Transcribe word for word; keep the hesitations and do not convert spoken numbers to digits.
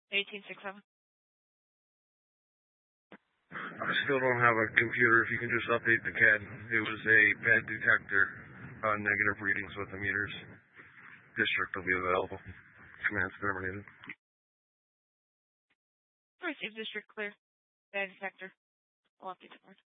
eighteen six seven. I still don't have a computer. If you can just update the C A D. It was a bad detector on negative readings with the meters. District will be available. Command's terminated. Receive district clear. Bad detector. I'll update the board.